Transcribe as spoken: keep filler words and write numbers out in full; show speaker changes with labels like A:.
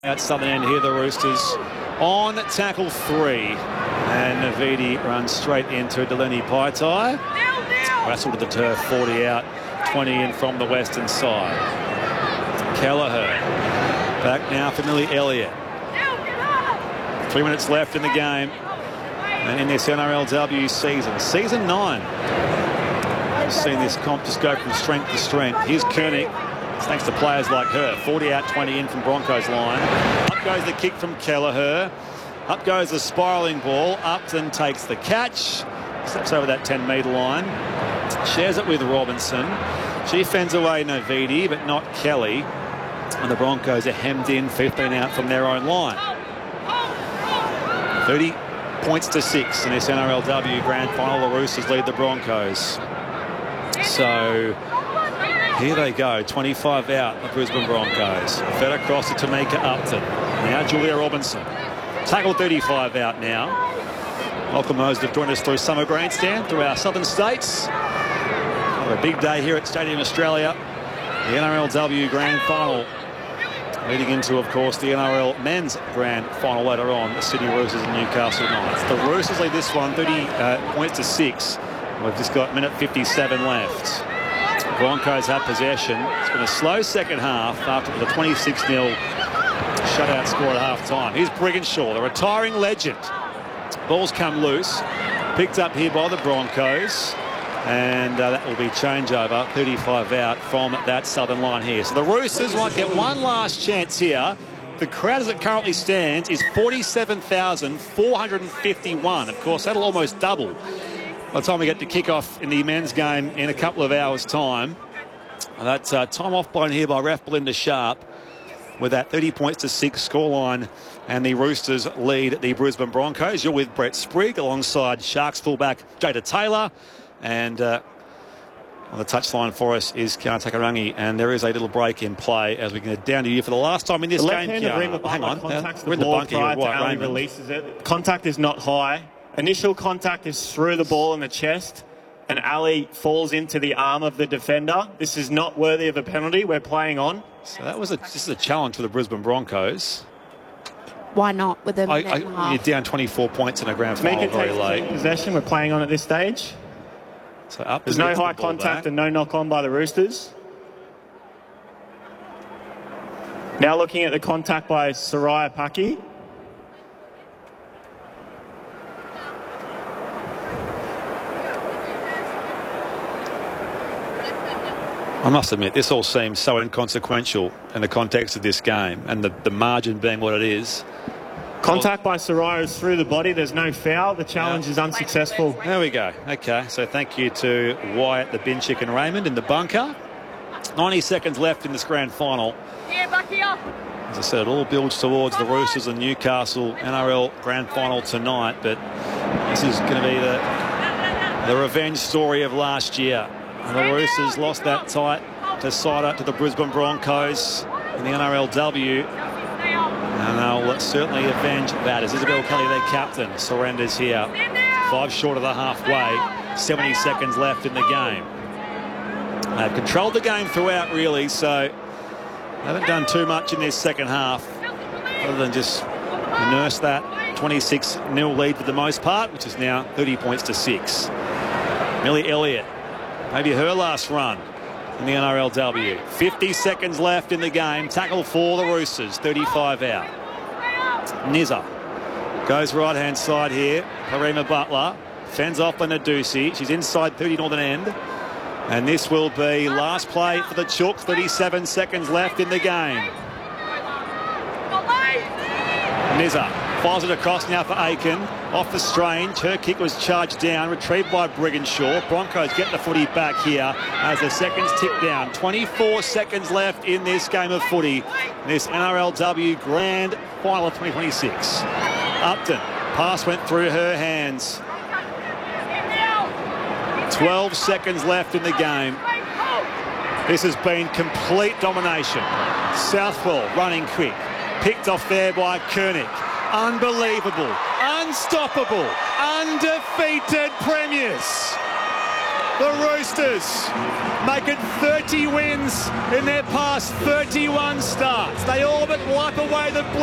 A: At southern end here, the Roosters on tackle three. And Navidi runs straight into Delaney Paitai. Wrestle to the turf, forty out, twenty in from the western side. Kelleher back now for Millie Elliott. Three minutes left in the game. And in this N R L W season, season nine. We've seen this comp just go from strength to strength. Here's Koenig. Thanks to players like her. forty out, twenty in from Broncos line. Up goes the kick from Kelleher. Up goes the spiralling ball. Upton takes the catch. Steps over that ten metre line. Shares it with Robinson. She fends away Navidi, but not Kelly. And the Broncos are hemmed in, fifteen out from their own line. thirty points to six in this N R L W Grand Final. The Roosters lead the Broncos. So here they go, twenty-five out, the Brisbane Broncos. Fed across to Tamika Upton. Now Julia Robinson. Tackle thirty-five out now. Welcome those that have joined us through Summer Grandstand, through our southern states. Have a big day here at Stadium Australia. The N R L W Grand Final. Leading into, of course, the N R L Men's Grand Final later on. The Sydney Roosters and Newcastle Knights. The Roosters lead this one, thirty uh, points to six. We've just got minute fifty-seven left. Broncos have possession. It's been a slow second half after the twenty-six nil shutout score at half time. Here's Brigginshaw, the retiring legend. Ball's come loose. Picked up here by the Broncos. And uh, that will be changeover. thirty-five out from that southern line here. So the Roosters might get one last chance here. The crowd as it currently stands is forty-seven thousand four hundred fifty-one. Of course, that'll almost double by the time we get to kick off in the men's game in a couple of hours' time. That's uh, time off blown here by ref Belinda Sharp with that thirty points to six scoreline, and the Roosters lead the Brisbane Broncos. You're with Brett Sprigg alongside Sharks fullback Jada Taylor, and uh, on the touchline for us is Kiana Takarangi, and there is a little break in play as we get down to you for the last time in this
B: the
A: game.
B: Kiana,
A: hang on,
B: contacts
A: we're
B: the
A: in the
B: ball
A: bunker
B: prior
A: here.
B: to Ali releases it. Contact is not high. Initial contact is through the ball in the chest, and Ali falls into the arm of the defender. This is not worthy of a penalty. We're playing on.
A: So that was a, this is a challenge for the Brisbane Broncos.
C: Why not with a minute
A: I,
C: and a
A: I,
C: half?
A: you're down twenty-four points in a grand final
B: Mika
A: very
B: takes
A: late.
B: possession. We're playing on at this stage.
A: So up
B: There's no high contact back. And no knock on by the Roosters. Now looking at the contact by Soraya Paki.
A: I must admit, this all seems so inconsequential in the context of this game and the, the margin being what it is.
B: Contact by Soraya is through the body. There's no foul. The challenge yeah. is unsuccessful.
A: There we go. Okay, so thank you to Wyatt, the bin chicken Raymond in the bunker. ninety seconds left in this grand final. As I said, it all builds towards the Roosters and Newcastle N R L grand final tonight, but this is going to be the, the revenge story of last year. And the Roosters lost that tight decider to the Brisbane Broncos in the N R L W. And they'll certainly avenge that as Isabel Kelly, their captain, surrenders here. Five short of the halfway. seventy seconds left in the game. They've controlled the game throughout, really, so haven't done too much in this second half other than just nurse that twenty-six nil lead for the most part, which is now thirty points to six. Millie Elliott. Maybe her last run in the N R L W. fifty seconds left in the game. Tackle for the Roosters. thirty-five out. Nizza goes right-hand side here. Harima Butler fends off Benadusi. She's inside thirty northern end. And this will be last play for the Chooks. thirty-seven seconds left in the game. Nizza files it across now for Aiken. Off the Strange. Her kick was charged down. Retrieved by Brigginshaw. Broncos get the footy back here as the seconds tick down. twenty-four seconds left in this game of footy. This N R L W Grand Final of twenty twenty-six. Upton. Pass went through her hands. twelve seconds left in the game. This has been complete domination. Southwell running quick. Picked off there by Koenig. Unbelievable, unstoppable, undefeated premiers. the Roosters make it thirty wins in their past thirty-one starts. They all but wipe away the